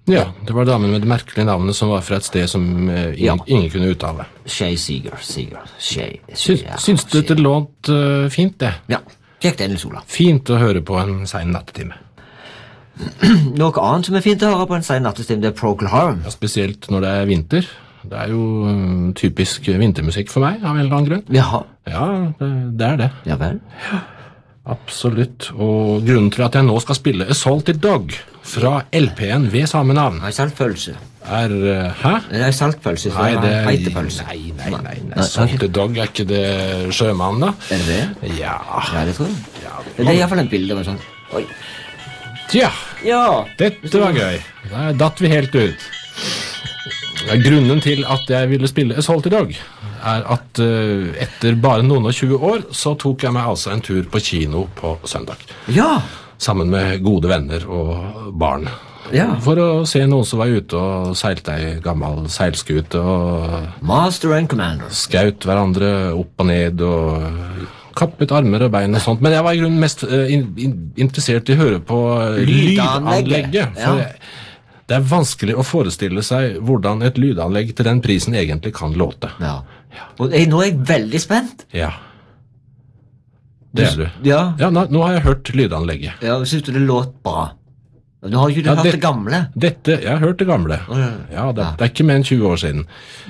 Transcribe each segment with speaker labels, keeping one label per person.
Speaker 1: Ja, det var damen med det merkelige navnet som var fra et sted som ingen kunne uttale.
Speaker 2: Shay Seeger.
Speaker 1: Syns du det låt fint, det?
Speaker 2: Ja, kjekt Nils Olav.
Speaker 1: Fint å høre på en sen nattetime.
Speaker 2: Noe annet som fint å høre på en sen nattestime, det Procol Harum.
Speaker 1: Ja, spesielt når det vinter. Det jo typisk vintermusikk for meg, av en eller annen grunn.
Speaker 2: Jaha.
Speaker 1: Ja, det det.
Speaker 2: Ja vel.
Speaker 1: Absolutt. Og grunnen til at jeg nå skal spille A Salty Dog fra LP-en ved samme navn
Speaker 2: Ei saltpølse.
Speaker 1: Hæ?
Speaker 2: Det ei saltpølse, så
Speaker 1: Nei,
Speaker 2: det heitepølse.
Speaker 1: Nei. Salty Dog ikke det sjømann, da?
Speaker 2: Er det det?
Speaker 1: Ja.
Speaker 2: Ja, det tror jeg.
Speaker 1: Ja,
Speaker 2: Det i hvert fall en bilde av en sånn. Oi.
Speaker 1: Tja,
Speaker 2: Ja.
Speaker 1: dette var gøy. Der datt vi helt ut. Grunnen til at jeg ville spille A Salty Dog at etter bare noen og 20 år så tok jeg meg altså en tur på kino på søndag.
Speaker 2: Ja.
Speaker 1: Sammen med gode venner og barn.
Speaker 2: Ja.
Speaker 1: For å se noen som var ute og seilte ei gammel seilskute og
Speaker 2: Master and Commander.
Speaker 1: skaut hverandre opp og ned og kappet armer og bein og sånt. Men jeg var i grunnen mest interessert i å høre på lydanlegget. For
Speaker 2: Ja.
Speaker 1: det vanskelig å forestille seg hvordan et lydanlegg til den prisen egentlig kan låte.
Speaker 2: Ja. Og nå er jeg veldig spent.
Speaker 1: Ja. Det du.
Speaker 2: Ja.
Speaker 1: Ja, nå har jeg hørt lydanlegget.
Speaker 2: Ja, synes du det låt bra? Nå har ikke du hørt det gamle.
Speaker 1: Jeg har hørt det gamle. Ja, det ikke mer enn 20 år siden.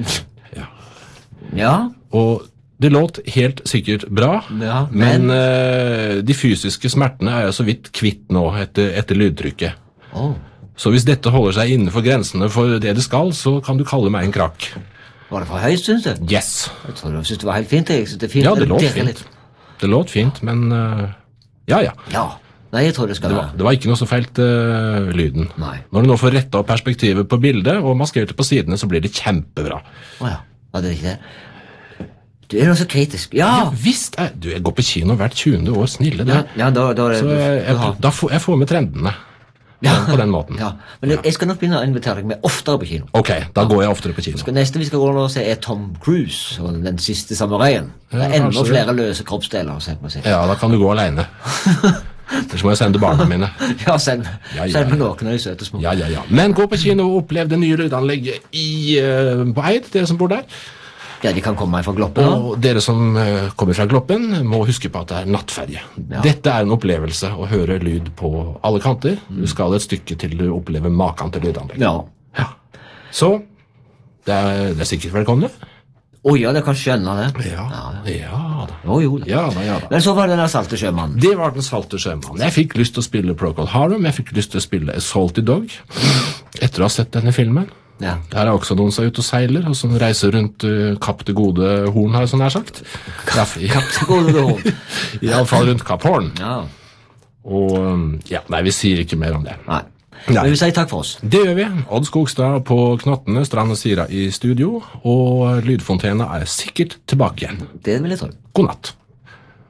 Speaker 2: Ja.
Speaker 1: Og det låt helt sikkert bra,
Speaker 2: Ja,
Speaker 1: men de fysiske smertene jeg så vidt kvitt nå etter lydtrykket. Så hvis dette holder seg innenfor grensene for det skal, så kan du kalle meg en krakk.
Speaker 2: Var det for høyt, synes du?
Speaker 1: Yes.
Speaker 2: Jeg tror du synes det var helt fint. Jeg synes det er fint.
Speaker 1: Ja, det låt
Speaker 2: dirrer
Speaker 1: fint.
Speaker 2: litt.
Speaker 1: Det låt fint, men ja.
Speaker 2: Ja. Nei, jeg tror det skal være.
Speaker 1: Det var ikke noe så feilt lyden.
Speaker 2: Nei.
Speaker 1: Når du nå får rettet opp perspektivet på bildet og maskert det på sidene, så blir det kjempebra.
Speaker 2: Åja, var det ikke det? Du er noe så kritisk. Ja!
Speaker 1: Visst jeg går på kino hvert 20. år, snille det.
Speaker 2: Ja, da er det...
Speaker 1: Så jeg får med trendene på den måten.
Speaker 2: Ja, men jeg skal nok begynne å invitere deg med oftere på kino.
Speaker 1: Ok, da går jeg oftere på kino.
Speaker 2: Neste vi skal gå nå og se Tom Cruise og Den siste samuraien. Det
Speaker 1: Ja,
Speaker 2: enda
Speaker 1: kanskje
Speaker 2: flere løse kroppsdeler å se på seg.
Speaker 1: Ja, da kan du gå alene. Ellers må jeg sende barna mine.
Speaker 2: Ja, send
Speaker 1: Ja.
Speaker 2: med noen av de søte små.
Speaker 1: Ja. Men gå på kino og opplev det nye lydanlegget på Eid, dere som bor der.
Speaker 2: Ja, de kan komme fra Gloppen da.
Speaker 1: Og dere som kommer fra Gloppen må huske på at det nattferje.
Speaker 2: Ja.
Speaker 1: Dette en opplevelse å høre lyd på alle kanter. Du skal et stykke til du opplever maken til lydanlegg.
Speaker 2: Ja.
Speaker 1: Så det er sikkert velkomne.
Speaker 2: Ja, det kan skjønne det.
Speaker 1: Ja da.
Speaker 2: Jo da.
Speaker 1: Ja da.
Speaker 2: Men så var det den salte sjømannen.
Speaker 1: Det var den salte sjømannen. Jeg fikk lyst til å spille Procol Harum, jeg fikk lyst til å spille A Salty Dog, etter å ha sett denne filmen.
Speaker 2: Ja.
Speaker 1: Der også noen som ute og seiler, og som reiser rundt Kapp det gode horn, har jeg sånn her sagt.
Speaker 2: Kapp det gode horn.
Speaker 1: I alle fall rundt Kapp Horn.
Speaker 2: Ja.
Speaker 1: Og, nei, vi sier ikke mer om det.
Speaker 2: Nei. Men vi sier takk for oss.
Speaker 1: Det gjør vi. Odd Skogstad på Knottene, Strand og Sira i studio, og Lydfontena sikkert tilbake igjen.
Speaker 2: Det vil jeg tro.
Speaker 1: God natt.